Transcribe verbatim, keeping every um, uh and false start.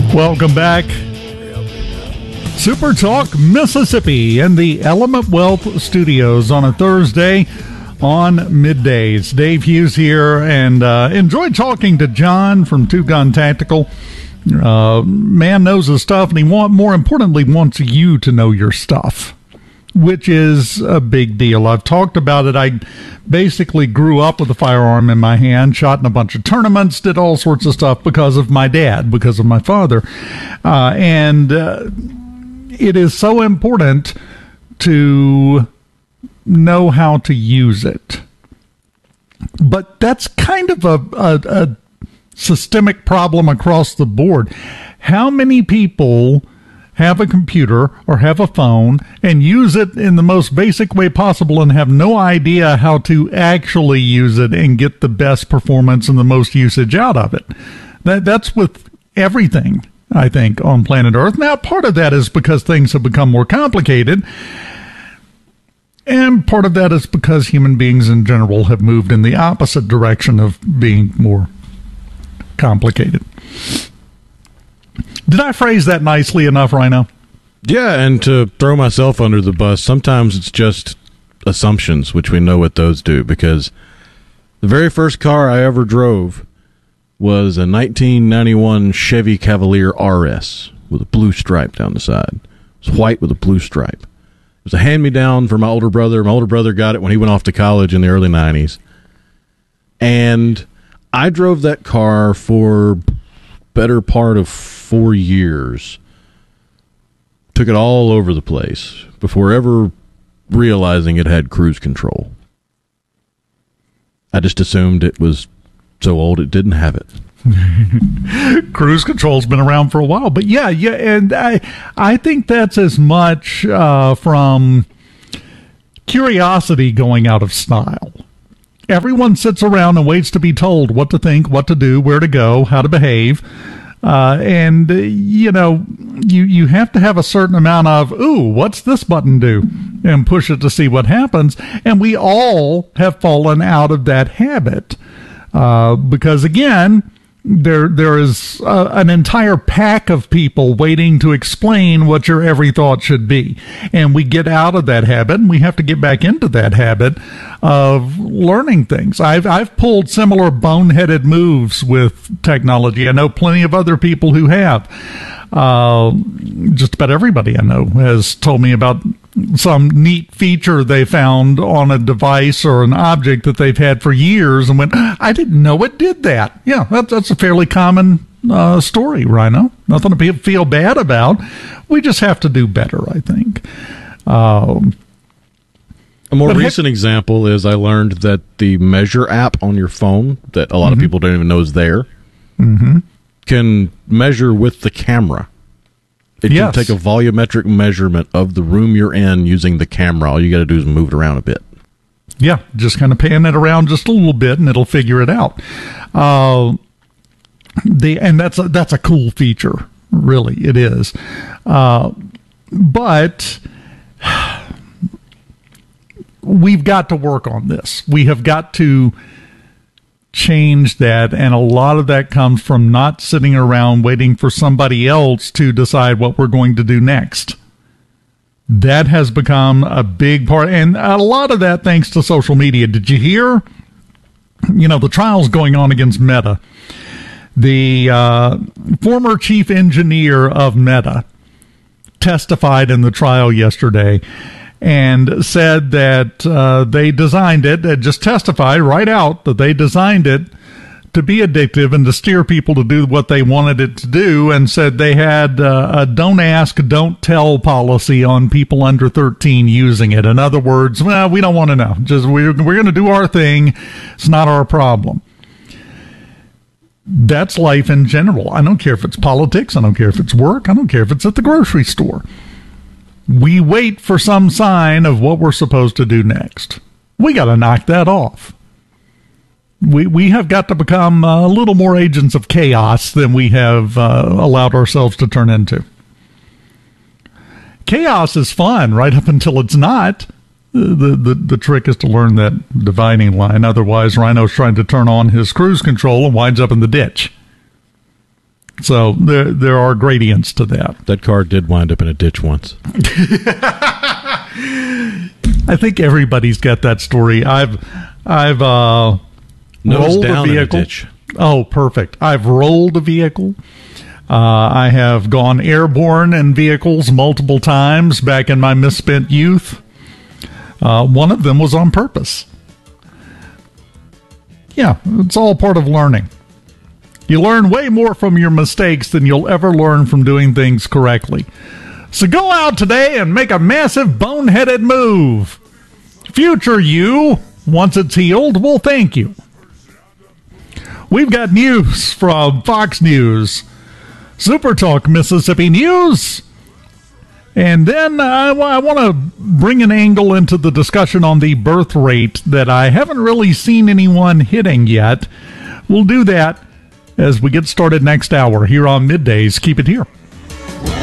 Welcome back. Super Talk Mississippi in the Element Wealth Studios on a Thursday on middays. Dave Hughes here, and uh, enjoyed talking to John from Two Gun Tactical. Uh, man knows his stuff, and he want, more importantly wants you to know your stuff, which is a big deal. I've talked about it. I basically grew up with a firearm in my hand, shot in a bunch of tournaments, did all sorts of stuff because of my dad, because of my father. Uh, and uh, it is so important to know how to use it. But that's kind of a, a, a systemic problem across the board. How many people have a computer or have a phone and use it in the most basic way possible and have no idea how to actually use it and get the best performance and the most usage out of it? That that's with everything, I think, on planet Earth. Now, part of that is because things have become more complicated, and part of that is because human beings in general have moved in the opposite direction of being more complicated. Did I phrase that nicely enough, Rhino? Yeah, and to throw myself under the bus, sometimes it's just assumptions, which we know what those do, because the very first car I ever drove was a nineteen ninety-one Chevy Cavalier R S with a blue stripe down the side. It was white with a blue stripe. It was a hand-me-down for my older brother. My older brother got it when he went off to college in the early nineties. And I drove that car for better part of four years. Took it all over the place before ever realizing it had cruise control. I just assumed it was so old it didn't have it. Cruise control's been around for a while, but yeah, yeah, and I, I think that's as much uh, from curiosity going out of style. Everyone sits around and waits to be told what to think, what to do, where to go, how to behave. Uh, and, uh, you know, you, you have to have a certain amount of, ooh, what's this button do? And push it to see what happens. And we all have fallen out of that habit. Uh, because, again, there there is uh, an entire pack of people waiting to explain what your every thought should be. And we get out of that habit, and we have to get back into that habit of learning things. I've I've pulled similar boneheaded moves with technology. I know plenty of other people who have. Uh, just about everybody I know has told me about some neat feature they found on a device or an object that they've had for years and went, I didn't know it did that. Yeah, that, that's a fairly common uh, story, Rhino. Nothing to feel bad about. We just have to do better, I think. Um, a more recent heck, example is I learned that the Measure app on your phone that a lot mm-hmm. of people don't even know is there mm-hmm. can measure with the camera. It yes. can take a volumetric measurement of the room you're in using the camera. All you got to do is move it around a bit. Yeah, just kind of pan it around just a little bit, and it'll figure it out. Uh, the and that's a, that's a cool feature, really. It is. Uh, but we've got to work on this. We have got to change that, and a lot of that comes from not sitting around waiting for somebody else to decide what we're going to do next. That has become a big part, and a lot of that thanks to social media. Did you hear, you know, the trials going on against Meta? The uh, former chief engineer of Meta testified in the trial yesterday and said that uh, they designed it, uh, just testified right out that they designed it to be addictive and to steer people to do what they wanted it to do, and said they had uh, a don't ask, don't tell policy on people under thirteen using it. In other words, well, we don't want to know. Just we're, we're going to do our thing. It's not our problem. That's life in general. I don't care if it's politics. I don't care if it's work. I don't care if it's at the grocery store. We wait for some sign of what we're supposed to do next. We got to knock that off. We we have got to become a little more agents of chaos than we have uh, allowed ourselves to turn into. Chaos is fun right up until it's not. The, the, the trick is to learn that dividing line. Otherwise, Rhino's trying to turn on his cruise control and winds up in the ditch. So there there are gradients to that. That car did wind up in a ditch once. I think everybody's got that story. I've I've uh, rolled a vehicle. In a ditch. Oh, perfect. I've rolled a vehicle. Uh, I have gone airborne in vehicles multiple times back in my misspent youth. Uh, one of them was on purpose. Yeah, it's all part of learning. You learn way more from your mistakes than you'll ever learn from doing things correctly. So go out today and make a massive boneheaded move. Future you, once it's healed, will thank you. We've got news from Fox News, Super Talk Mississippi News, and then I, I want to bring an angle into the discussion on the birth rate that I haven't really seen anyone hitting yet. We'll do that as we get started next hour here on Middays. Keep it here.